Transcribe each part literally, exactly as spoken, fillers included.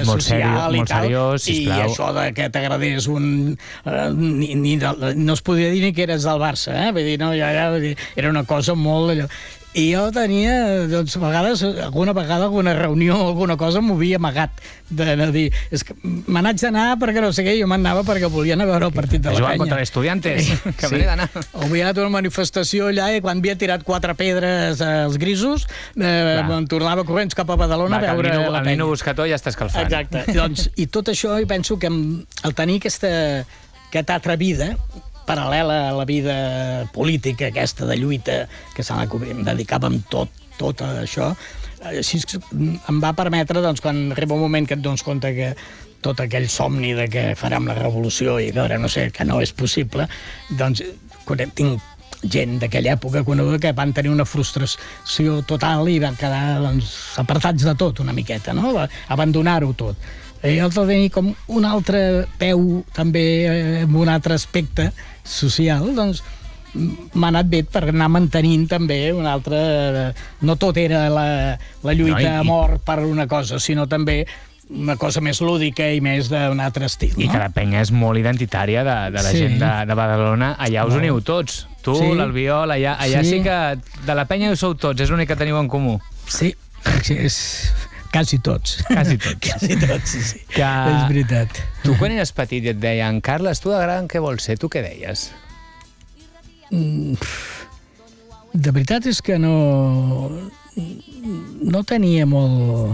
vida molt social seri, i molt tal, seriós, sisplau. i això de que t'agradés un... Eh, ni, ni de, no es podia dir ni que eres del Barça, eh? Vull dir, no, ja, ja, vull dir, era una cosa molt... Allò. I jo tenia, doncs, a vegades, alguna vegada, alguna reunió o alguna cosa m'ho havia amagat de dir, és que me n'haig d'anar perquè no sé què, jo m'anava perquè volia anar a veure el partit de la Jugant penya. contra l'Estudiantes, que Sí. me n'he d'anar. O havia anat a una manifestació allà i quan havia tirat quatre pedres als grisos, eh, em tornava corrents cap a Badalona Va, a veure el nino, la el penya. nino buscador ja està escalfant. Exacte. Doncs, i tot això, jo penso que el tenir aquesta, aquesta altra vida, paral·lela a la vida política aquesta de lluita que se em dedicàvem tot, tot a això, així em va permetre, doncs, quan arriba un moment que et dones compte que tot aquell somni de que farem la revolució i que ara no sé, que no és possible, doncs tinc gent d'aquella època coneguda que van tenir una frustració total i van quedar, doncs, apartats de tot una miqueta, no? Abandonar-ho tot. I jo tenia com un altre peu també eh, en un altre aspecte social, doncs m'ha anat bé per anar mantenint també un altre... No tot era la, la lluita No, i- a mort per una cosa, sinó també una cosa més lúdica i més d'un altre estil, I no? que la penya és molt identitària de, de la Sí. gent de, de Badalona. Allà us Molt. uniu tots. Tu, Sí. l'Albiol, allà, allà sí. Sí. sí que de la penya ho sou tots, és l'únic que teniu en comú. Sí, sí, és... Quasi tots. Quasi tots. Quasi tots, sí, sí. Que- És veritat. Tu, quan eres petit i et deien Carles, tu de gran què vols ser? Tu què deies? Mm, de veritat és que no... No tenia molt...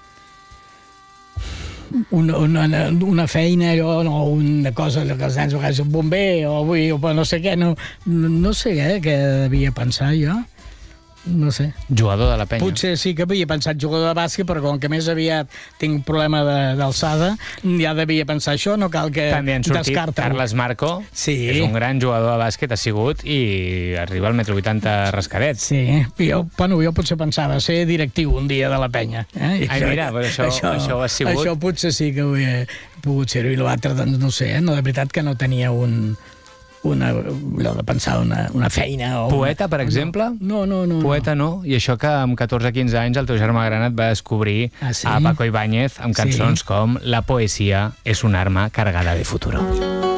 Una, una, una feina, allò, no, una cosa que els nens a vegades un bomber o avui o no sé què, no, no sé eh, què devia pensar jo. No sé. Jugador de la penya. Potser sí que havia pensat jugador de bàsquet, però com que més aviat tinc un problema de- d'alçada, ja devia pensar això, no cal que També han sortit descarta-ho. Carles Marco, Sí. és un gran jugador de bàsquet, ha sigut, i arriba al metro vuitanta rascadet. Sí, jo, bueno, jo potser pensava ser directiu un dia de la penya. Eh? I Ai, mira, però això- això ho has sigut. Això potser sí que ho he pogut ser-ho, i l'altre, doncs, no sé, eh? no, de veritat que no tenia un... Una, allò de pensar una, una feina... O Poeta, per una, exemple? No, no, no. Poeta no, i això que amb catorze quinze anys el teu germà gran et va descobrir Ah, sí? a Paco Ibáñez amb Sí. cançons com La poesia és un arma cargada de futuro.